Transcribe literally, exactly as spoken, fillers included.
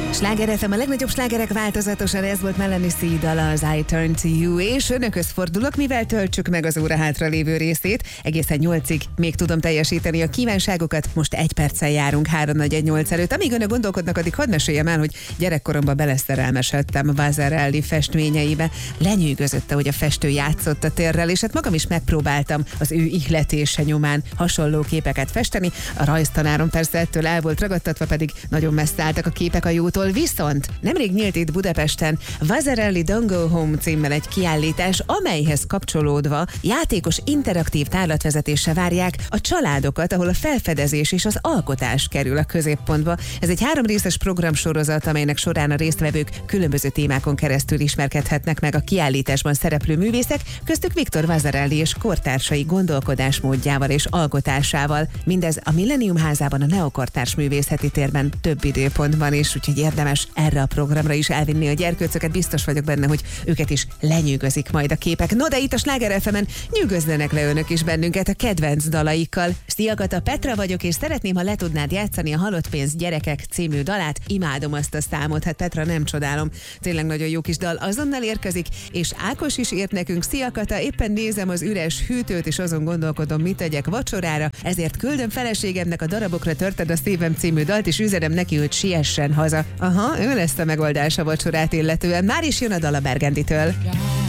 Sláger ef em, a legnagyobb slágerek változatosan, ez volt Melanie C. dala, az I Turn to You, és önökhöz fordulok, mivel töltsük meg az óra hátra lévő részét. Egészen nyolcig még tudom teljesíteni a kívánságokat, most egy perccel járunk három négy egy nyolc előtt. Amíg önök gondolkodnak, addig hadd meséljem el, hogy gyerekkoromban beleszerelmesedtem Vasarely festményeibe. Lenyűgözött, hogy a festő játszott a térrel, és hát magam is megpróbáltam az ő ihletése nyomán hasonló képeket festeni. A rajztanárom persze ettől el volt ragadtatva, pedig nagyon messze álltak a képek a jótól. Viszont nemrég nyílt itt Budapesten Vasarely Don't Go Home címmel egy kiállítás, amelyhez kapcsolódva játékos interaktív tárlatvezetéssel várják a családokat, ahol a felfedezés és az alkotás kerül a középpontba. Ez egy három részes programsorozat, amelynek során a résztvevők különböző témákon keresztül ismerkedhetnek meg a kiállításban szereplő művészek, köztük Viktor Vasarely és kortársai gondolkodásmódjával és alkotásával. Mindez a Millennium házában, a Neokortárs művészeti térben több időpontban is, úgyhogy érdemes erre a programra is elvinni a gyerkőcöket, biztos vagyok benne, hogy őket is lenyűgözik majd a képek. No, de itt a Sláger ef emen nyűgözzenek le önök is bennünket a kedvenc dalaikkal. Szia Kata, Petra vagyok, és szeretném, ha le tudnád játszani a Halott pénz gyerekek című dalát. Imádom azt a számot, hát Petra, nem csodálom. Tényleg nagyon jó kis dal, azonnal érkezik, és Ákos is írt nekünk: szia Kata, éppen nézem az üres hűtőt, és azon gondolkodom, mit tegyek vacsorára, ezért küldöm feleségemnek a Darabokra törted a szívem című dalt, és üzenem neki, hogy siessen haza. Aha, ő lesz a megoldás a vacsorát illetően. Már is jön a dal a Burgundytől.